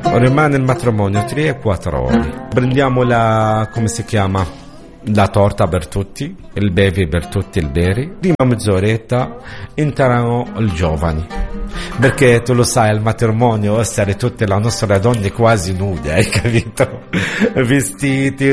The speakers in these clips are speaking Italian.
Rimane il matrimonio 3 e 4 ore. Prendiamo come si chiama? La torta per tutti, il bevi per tutti, il bere. Prima mezz'oretta entrano i giovani, perché tu lo sai, il matrimonio essere tutte le nostre donne quasi nude, hai capito? Vestiti,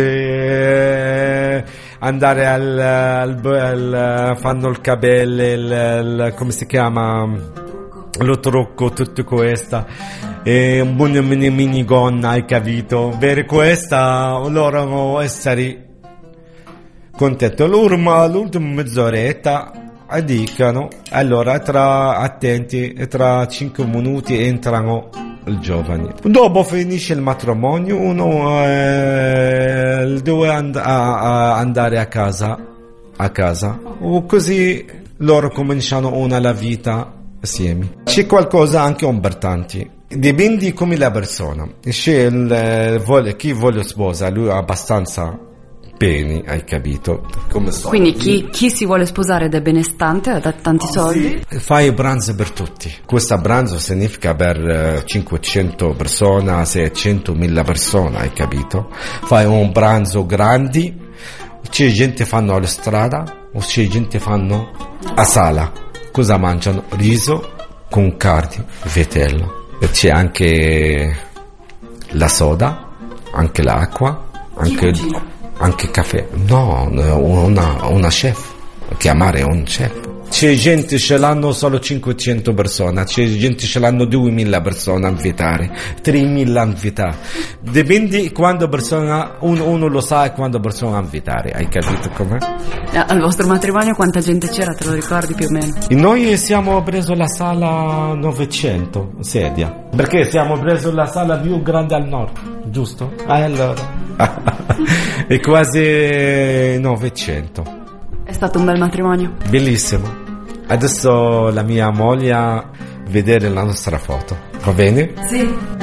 andare fanno il capello, come si chiama? Lo trucco, tutto questo. Un buon minigonna, hai capito? Per questa loro essere contento. L'ultima mezz'oretta dicono, allora attenti, tra 5 minuti entrano i giovani. Dopo finisce il matrimonio, uno deve andare a casa, o così loro cominciano la vita assieme. C'è qualcosa anche importante. Dipende come la persona. C'è chi vuole sposa, lui ha abbastanza bene, hai capito? Quindi chi si vuole sposare ed è benestante, ha tanti soldi? Fai pranzo per tutti. Questo pranzo significa per 500 persone, 600.000 persone, hai capito? Fai un pranzo grande, c'è gente fanno alla strada o c'è gente fanno a sala. Cosa mangiano? Riso con carne, vitello. E c'è anche la soda, anche l'acqua, anche caffè. No, una chef, chiamare un chef. C'è gente ce l'hanno solo 500 persone, c'è gente ce l'hanno 2000 persone a invitare, 3000 a invitare. Dipende quando persona, uno lo sa quando persona a invitare, hai capito com'è? Al vostro matrimonio quanta gente c'era, te lo ricordi più o meno? E noi siamo preso la sala 900 sedia, perché siamo preso la sala più grande al nord, giusto? Allora, è quasi 900. È stato un bel matrimonio? Bellissimo. Adesso la mia moglie vedere la nostra foto, va bene? Sì.